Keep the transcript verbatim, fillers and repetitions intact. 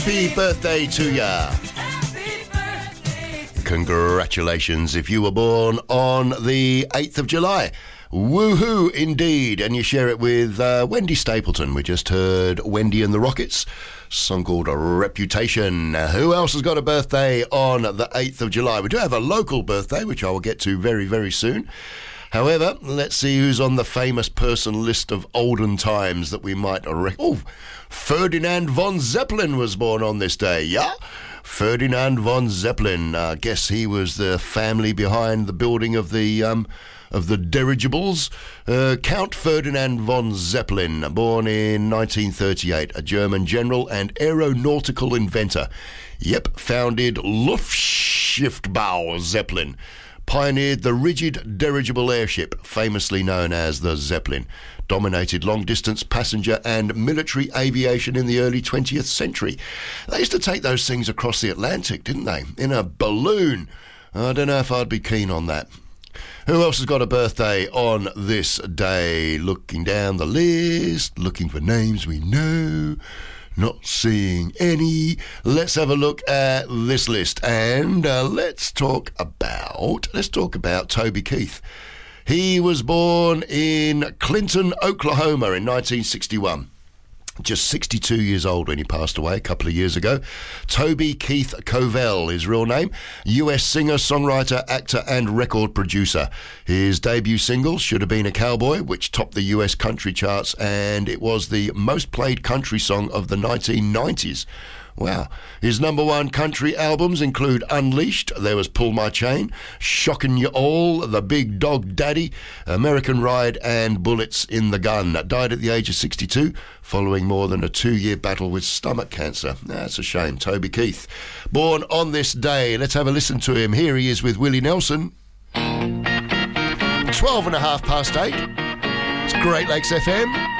Happy birthday to ya. Congratulations if you were born on the eighth of July. Woohoo indeed. And you share it with uh, Wendy Stapleton. We just heard Wendy and the Rockets, a song called Reputation. Uh, who else has got a birthday on the eighth of July? We do have a local birthday, which I will get to very, very soon. However, let's see who's on the famous person list of olden times that we might... Rec- oh, Ferdinand von Zeppelin was born on this day, yeah? Ferdinand von Zeppelin. I uh, guess he was the family behind the building of the... Um, of the dirigibles. Uh, Count Ferdinand von Zeppelin, born in nineteen thirty-eight, a German general and aeronautical inventor. Yep, founded Luftschiffbau Zeppelin. Pioneered the rigid dirigible airship, famously known as the Zeppelin. Dominated long-distance passenger and military aviation in the early twentieth century. They used to take those things across the Atlantic, didn't they? In a balloon. I don't know if I'd be keen on that. Who else has got a birthday on this day? Looking down the list, looking for names we know, not seeing any. Let's have a look at this list and uh, let's talk about, let's talk about Toby Keith. He was born in Clinton, Oklahoma in nineteen sixty-one. Just sixty-two years old when he passed away a couple of years ago. Toby Keith Covell, his real name. U S singer, songwriter, actor and record producer. His debut single, Should Have Been a Cowboy, which topped the U S country charts, and it was the most played country song of the nineteen nineties. Wow. His number one country albums include Unleashed, there was Pull My Chain, Shockin' You All, The Big Dog Daddy, American Ride and Bullets in the Gun. Died at the age of sixty-two following more than a two-year battle with stomach cancer. That's a shame. Toby Keith, born on this day. Let's have a listen to him. Here he is with Willie Nelson. Twelve and a half past eight. It's Great Lakes F M.